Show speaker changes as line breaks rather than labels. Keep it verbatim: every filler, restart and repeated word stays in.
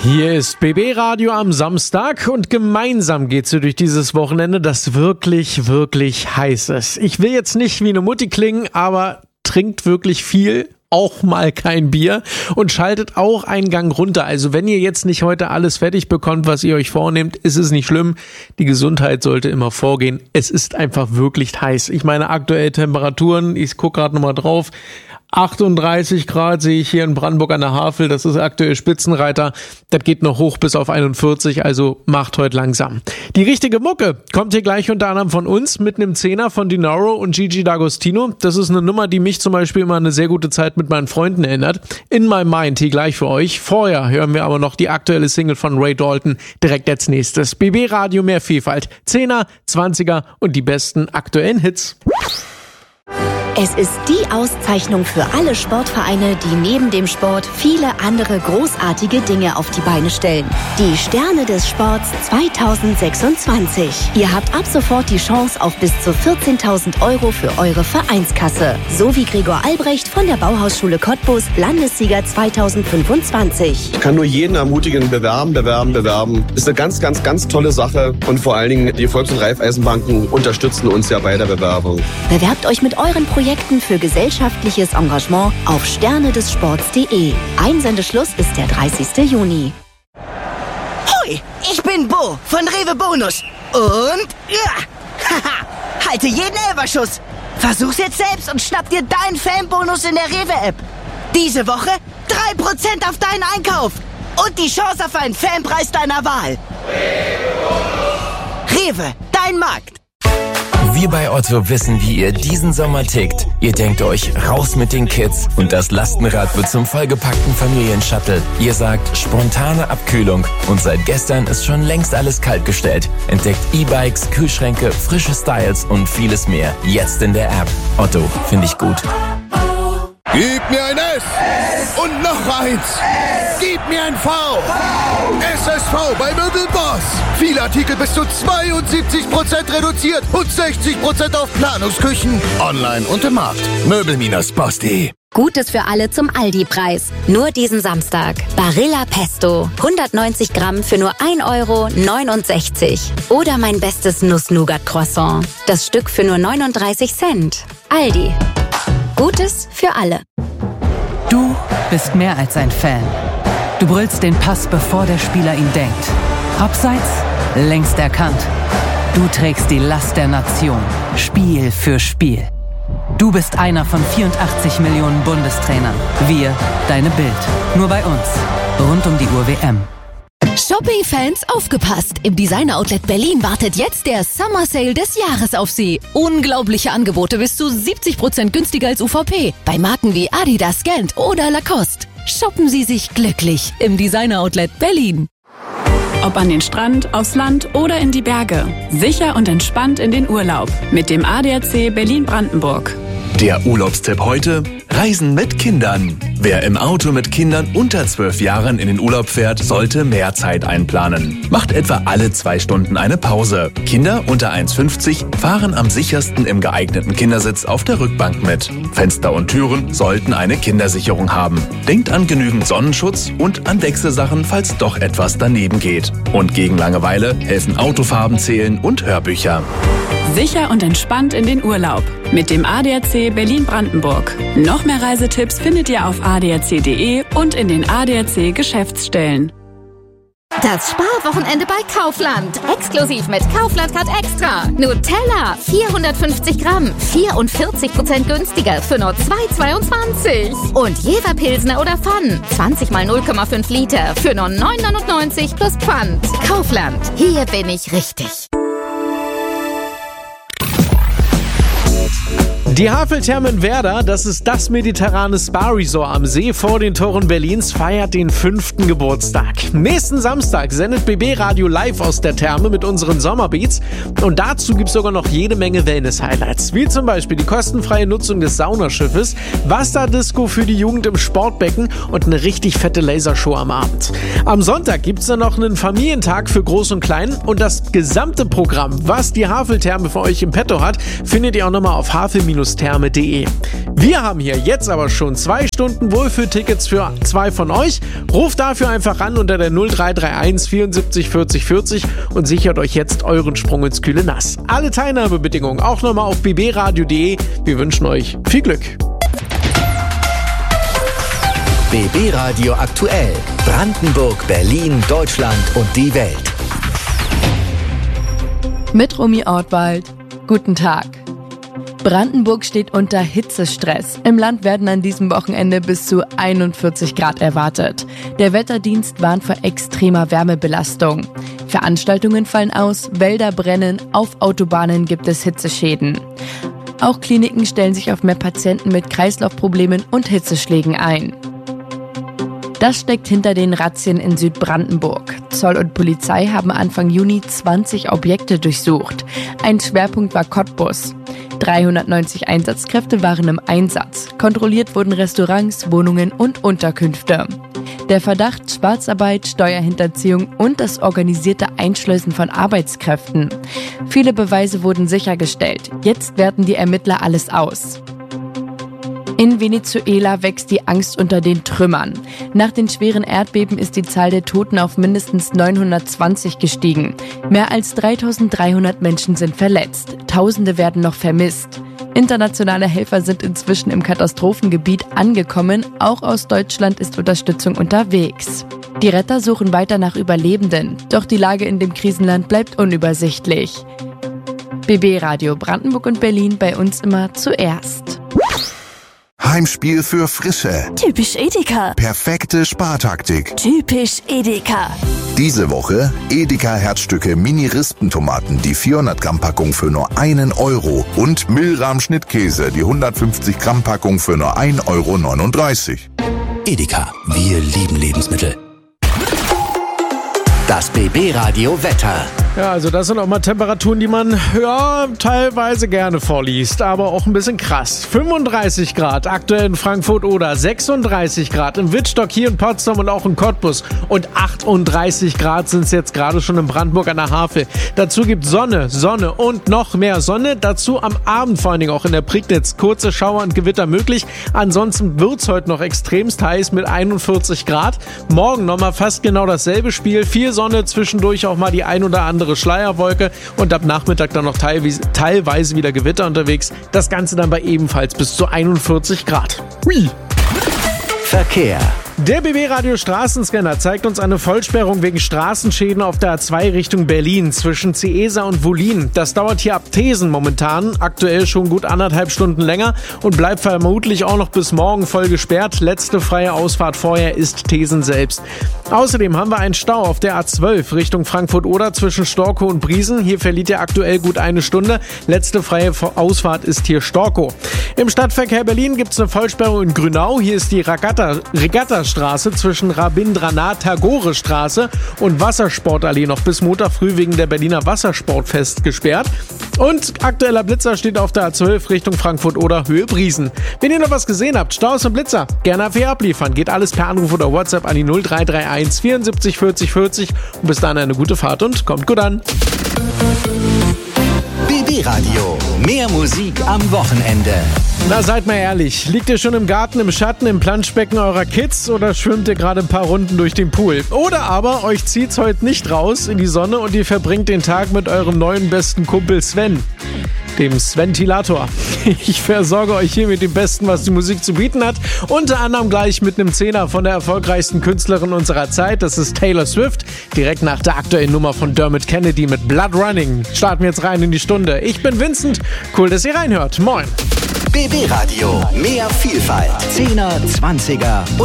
Hier ist B B Radio am Samstag und gemeinsam geht's so durch dieses Wochenende, das wirklich, wirklich heiß ist. Ich will jetzt nicht wie eine Mutti klingen, aber trinkt wirklich viel, auch mal kein Bier und schaltet auch einen Gang runter. Also wenn ihr jetzt nicht heute alles fertig bekommt, was ihr euch vornehmt, ist es nicht schlimm. Die Gesundheit sollte immer vorgehen. Es ist einfach wirklich heiß. Ich meine, aktuelle Temperaturen, ich gucke gerade nochmal drauf, achtunddreißig Grad sehe ich hier in Brandenburg an der Havel, das ist aktuell Spitzenreiter, das geht noch hoch bis auf einundvierzig, also macht heute langsam. Die richtige Mucke kommt hier gleich unter anderem von uns mit einem Zehner von Dinaro und Gigi D'Agostino. Das ist eine Nummer, die mich zum Beispiel immer an eine sehr gute Zeit mit meinen Freunden erinnert. In My Mind, hier gleich für euch. Vorher hören wir aber noch die aktuelle Single von Ray Dalton direkt als nächstes. B B Radio, mehr Vielfalt. Zehner, Zwanziger und die besten aktuellen Hits.
Es ist die Auszeichnung für alle Sportvereine, die neben dem Sport viele andere großartige Dinge auf die Beine stellen. Die Sterne des Sports zwanzig sechsundzwanzig. Ihr habt ab sofort die Chance auf bis zu vierzehntausend Euro für eure Vereinskasse. So wie Gregor Albrecht von der Bauhausschule Cottbus, Landessieger zweitausendfünfundzwanzig.
Ich kann nur jeden ermutigen, bewerben, bewerben, bewerben. Ist eine ganz, ganz, ganz tolle Sache. Und vor allen Dingen, die Volks- und Raiffeisenbanken unterstützen uns ja bei der Bewerbung.
Bewerbt euch mit euren Projekten für gesellschaftliches Engagement auf sterne des sports punkt de. Einsendeschluss ist der dreißigster Juni.
Hoi, ich bin Bo von Rewe Bonus. Und ja, haha, halte jeden Elferschuss. Versuch's jetzt selbst und schnapp dir deinen Fanbonus in der Rewe-App. Diese Woche drei Prozent auf deinen Einkauf und die Chance auf einen Fanpreis deiner Wahl. Rewe, dein Markt.
Wir bei Otto wissen, wie ihr diesen Sommer tickt. Ihr denkt euch, raus mit den Kids und das Lastenrad wird zum vollgepackten Familienshuttle. Ihr sagt, spontane Abkühlung und seit gestern ist schon längst alles kaltgestellt. Entdeckt E-Bikes, Kühlschränke, frische Styles und vieles mehr. Jetzt in der App. Otto, finde ich gut.
Gib mir ein S und noch eins. Gib mir ein V. S S V bei Möbelboss. Viele Artikel bis zu zweiundsiebzig Prozent reduziert und sechzig Prozent auf Planungsküchen. Online und im Markt. Möbel Boss punkt de.
Gutes für alle zum Aldi-Preis. Nur diesen Samstag. Barilla Pesto. hundertneunzig Gramm für nur ein Euro neunundsechzig. Oder mein bestes Nuss-Nougat-Croissant. Das Stück für nur neununddreißig Cent. Aldi. Gutes für alle.
Du bist mehr als ein Fan. Du brüllst den Pass, bevor der Spieler ihn denkt. Abseits, längst erkannt. Du trägst die Last der Nation. Spiel für Spiel. Du bist einer von vierundachtzig Millionen Bundestrainern. Wir, deine Bild. Nur bei uns. Rund um die Uhr W M.
Shopping-Fans, aufgepasst! Im Designer Outlet Berlin wartet jetzt der Summer Sale des Jahres auf Sie. Unglaubliche Angebote bis zu siebzig Prozent günstiger als U V P. Bei Marken wie Adidas, Gant oder Lacoste. Shoppen Sie sich glücklich im Designer Outlet Berlin.
Ob an den Strand, aufs Land oder in die Berge. Sicher und entspannt in den Urlaub. Mit dem A D A C Berlin-Brandenburg.
Der Urlaubstipp heute: Reisen mit Kindern. Wer im Auto mit Kindern unter zwölf Jahren in den Urlaub fährt, sollte mehr Zeit einplanen. Macht etwa alle zwei Stunden eine Pause. Kinder unter eins Komma fünfzig fahren am sichersten im geeigneten Kindersitz auf der Rückbank mit. Fenster und Türen sollten eine Kindersicherung haben. Denkt an genügend Sonnenschutz und an Wechselsachen, falls doch etwas daneben geht. Und gegen Langeweile helfen Autofarben zählen und Hörbücher.
Sicher und entspannt in den Urlaub. Mit dem A D A C Berlin-Brandenburg. Noch mehr Reisetipps findet ihr auf a d a c punkt de und in den A D A C Geschäftsstellen.
Das Sparwochenende bei Kaufland. Exklusiv mit Kaufland Card Extra. Nutella vierhundertfünfzig Gramm, vierundvierzig Prozent günstiger für nur zwei Euro zweiundzwanzig. Und Jever Pilsner oder Pfann, zwanzig mal null Komma fünf Liter für nur neun Euro neunundneunzig plus Pfand. Kaufland, hier bin ich richtig.
Die Haveltherme in Werder, das ist das mediterrane Spa-Resort am See vor den Toren Berlins, feiert den fünften Geburtstag. Nächsten Samstag sendet B B Radio live aus der Therme mit unseren Sommerbeats und dazu gibt's sogar noch jede Menge Wellness-Highlights, wie zum Beispiel die kostenfreie Nutzung des Saunaschiffes, Wasserdisco für die Jugend im Sportbecken und eine richtig fette Lasershow am Abend. Am Sonntag gibt's dann noch einen Familientag für Groß und Klein und das gesamte Programm, was die Haveltherme für euch im Petto hat, findet ihr auch nochmal auf havel therme punkt de. Wir haben hier jetzt aber schon zwei Stunden Wohlfühltickets für zwei von euch. Ruft dafür einfach an unter der null drei drei eins vierundsiebzig vierzig vierzig und sichert euch jetzt euren Sprung ins kühle Nass. Alle Teilnahmebedingungen auch nochmal auf b b radio punkt de. Wir wünschen euch viel Glück.
B B Radio aktuell. Brandenburg, Berlin, Deutschland und die Welt.
Mit Romy Ortwald. Guten Tag. Brandenburg steht unter Hitzestress. Im Land werden an diesem Wochenende bis zu einundvierzig Grad erwartet. Der Wetterdienst warnt vor extremer Wärmebelastung. Veranstaltungen fallen aus, Wälder brennen, auf Autobahnen gibt es Hitzeschäden. Auch Kliniken stellen sich auf mehr Patienten mit Kreislaufproblemen und Hitzeschlägen ein. Das steckt hinter den Razzien in Südbrandenburg. Zoll und Polizei haben Anfang Juni zwanzig Objekte durchsucht. Ein Schwerpunkt war Cottbus. dreihundertneunzig Einsatzkräfte waren im Einsatz. Kontrolliert wurden Restaurants, Wohnungen und Unterkünfte. Der Verdacht Schwarzarbeit, Steuerhinterziehung und das organisierte Einschleusen von Arbeitskräften. Viele Beweise wurden sichergestellt. Jetzt werten die Ermittler alles aus. In Venezuela wächst die Angst unter den Trümmern. Nach den schweren Erdbeben ist die Zahl der Toten auf mindestens neunhundertzwanzig gestiegen. Mehr als dreitausenddreihundert Menschen sind verletzt. Tausende werden noch vermisst. Internationale Helfer sind inzwischen im Katastrophengebiet angekommen. Auch aus Deutschland ist Unterstützung unterwegs. Die Retter suchen weiter nach Überlebenden. Doch die Lage in dem Krisenland bleibt unübersichtlich. B B Radio Brandenburg und Berlin, bei uns immer zuerst.
Heimspiel für Frische.
Typisch Edeka.
Perfekte Spartaktik.
Typisch Edeka.
Diese Woche Edeka Herzstücke Mini-Rispentomaten, die vierhundert Gramm Packung für nur einen Euro und Milram Schnittkäse, die hundertfünfzig Gramm Packung für nur ein Euro neununddreißig.
Edeka, wir lieben Lebensmittel. Das B B Radio Wetter.
Ja, also das sind auch mal Temperaturen, die man ja teilweise gerne vorliest, aber auch ein bisschen krass. fünfunddreißig Grad aktuell in Frankfurt oder sechsunddreißig Grad in Wittstock, hier in Potsdam und auch in Cottbus und achtunddreißig Grad sind es jetzt gerade schon in Brandenburg an der Havel. Dazu gibt Sonne, Sonne und noch mehr Sonne. Dazu am Abend vor allen Dingen auch in der Prignitz kurze Schauer und Gewitter möglich. Ansonsten wird's heute noch extremst heiß mit einundvierzig Grad. Morgen nochmal fast genau dasselbe Spiel. Viel Sonne, zwischendurch auch mal die ein oder andere Schleierwolke und ab Nachmittag dann noch teilweise, teilweise wieder Gewitter unterwegs. Das Ganze dann bei ebenfalls bis zu einundvierzig Grad. Hui.
Verkehr.
Der B B-Radio Straßenscanner zeigt uns eine Vollsperrung wegen Straßenschäden auf der A zwei Richtung Berlin zwischen Ciesa und Wollin. Das dauert hier ab Thesen momentan, aktuell schon gut anderthalb Stunden länger und bleibt vermutlich auch noch bis morgen voll gesperrt. Letzte freie Ausfahrt vorher ist Thesen selbst. Außerdem haben wir einen Stau auf der A zwölf Richtung Frankfurt-Oder zwischen Storkow und Briesen. Hier verliert er aktuell gut eine Stunde. Letzte freie Ausfahrt ist hier Storkow. Im Stadtverkehr Berlin gibt es eine Vollsperrung in Grünau. Hier ist die Regatta, Regattastraße zwischen Rabindranath-Tagore-Straße und Wassersportallee noch bis Montag früh wegen der Berliner Wassersportfest gesperrt. Und aktueller Blitzer steht auf der A zwölf Richtung Frankfurt-Oder Höhe Briesen. Wenn ihr noch was gesehen habt, Staus und Blitzer, gerne A F abliefern. Geht alles per Anruf oder WhatsApp an die null drei drei eins vierundsiebzig vierzig vierzig und bis dahin eine gute Fahrt und kommt gut an.
B B Radio, mehr Musik am Wochenende.
Na, seid mal ehrlich, liegt ihr schon im Garten, im Schatten, im Planschbecken eurer Kids oder schwimmt ihr gerade ein paar Runden durch den Pool? Oder aber euch zieht's heute nicht raus in die Sonne und ihr verbringt den Tag mit eurem neuen besten Kumpel Sven, dem Sventilator. Ich versorge euch hier mit dem Besten, was die Musik zu bieten hat. Unter anderem gleich mit einem Zehner von der erfolgreichsten Künstlerin unserer Zeit. Das ist Taylor Swift. Direkt nach der aktuellen Nummer von Dermot Kennedy mit Blood Running. Starten wir jetzt rein in die Stunde. Ich bin Vincent. Cool, dass ihr reinhört. Moin.
B B Radio. Mehr Vielfalt. Zehner, Zwanziger und